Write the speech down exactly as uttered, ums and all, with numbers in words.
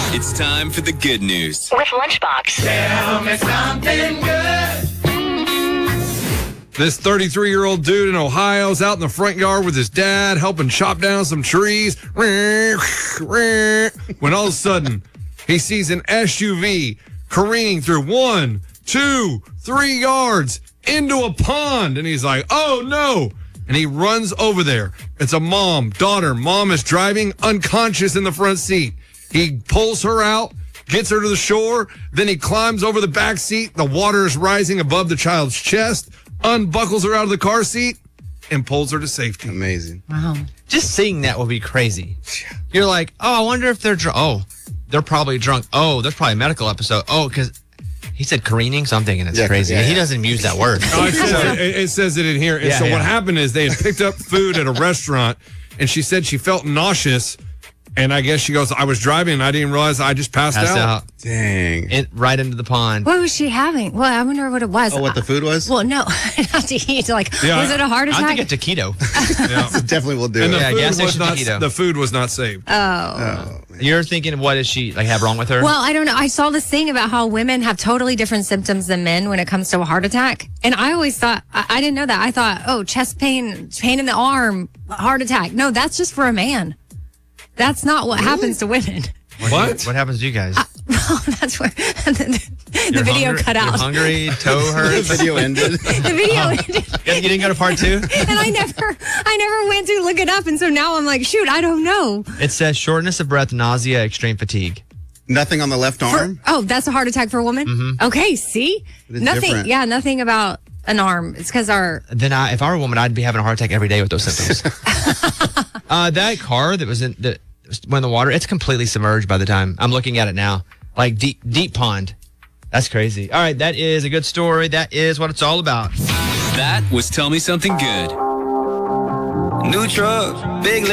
It's time for the good news. With Lunchbox. Tell me something good. This thirty-three-year-old dude in Ohio is out in the front yard with his dad helping chop down some trees. When all of a sudden, he sees an S U V careening through one, two, three yards into a pond. And he's like, oh, no. And he runs over there. It's a mom, daughter. Mom is driving unconscious in the front seat. He pulls her out, gets her to the shore. Then he climbs over the back seat. The water is rising above the child's chest, unbuckles her out of the car seat, and pulls her to safety. Amazing. Wow. Just seeing that would be crazy. You're like, oh, I wonder if they're drunk. Oh, they're probably drunk. Oh, there's probably a medical episode. Oh, because he said careening, so I'm thinking it's Yeah, crazy. yeah, He yeah. doesn't use that word. Oh, it, says, it, it says it in here. And Yeah, so yeah. what happened is they had picked up food at a restaurant, and she said she felt nauseous. And I guess she goes, I was driving, and I didn't realize I just passed, Passed out. out. Dang. In, right into the pond. What was she having? Well, I wonder what it was. Oh, what the food was? Well, no, not to eat. Like, Yeah. was it a heart I attack? think it's a keto. Yeah. Definitely will do And the, it. Yeah, food gas was station not, taquito. the food was not saved. oh. Oh, man. You're thinking, what is she like have wrong with her? Well, I don't know. I saw this thing about how women have totally different symptoms than men when it comes to a heart attack. And I always thought, I, I didn't know that. I thought, oh, chest pain, pain in the arm, heart attack. No, that's just for a man. That's not what happens to women. What? What happens to you guys? Well, that's where the, the You're video hungry, cut You're out. hungry, toe The hurts. video ended. The video ended. You didn't go to part two? And I never, I never went to look it up. And so now I'm like, shoot, I don't know. It says shortness of breath, nausea, extreme fatigue. Nothing on the left For- arm? oh, that's a heart attack for a woman? Mm-hmm. Okay, see? It is Nothing, different. yeah, nothing about an arm. It's because our, Then I, if I were a woman, I'd be having a heart attack every day with those symptoms. uh, that car that was in the went in the water, it's completely submerged by the time I'm looking at it now. Like deep, deep pond. That's crazy. All right, that is a good story. That is what it's all about. That was Tell Me Something Good. New truck, big